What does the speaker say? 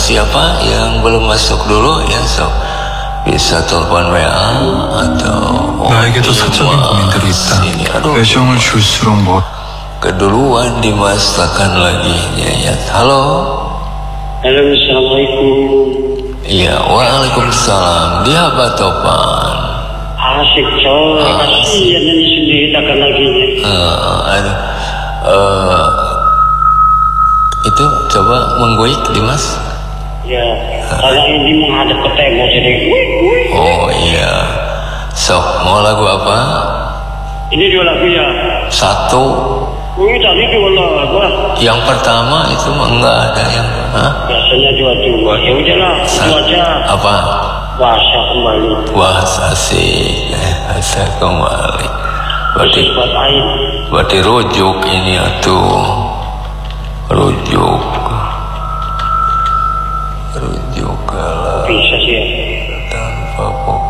siapa yang belum masuk dulu ya sok bisa telepon WA atau 나에게도 사적인 고민들이 ini 있다. aduh 애정을 줄수록 keduluan Dimas takkan lagi ya. Halo. Halo, assalamualaikum. Iya, waalaikumsalam. Dia apa topan? Asik coy, kasihan ini sendiri takkan lagi. Itu coba mengguik Dimas. Ya, karena ini menghadap ke tembok jadi wih. Oh iya. Sok, mau lagu apa? Ini dua lagu ya. Satu. Wih, tadi dua lagu. Yang pertama itu mah enggak ada yang. Biasanya dua. Ya udahlah, itu aja. Apa? Bahasa kembali. Wah, asik. Asa kembali. Khusus buat air. Berarti rujuk ini atuh. Rujuk kalau Bisa sih ya. tanpa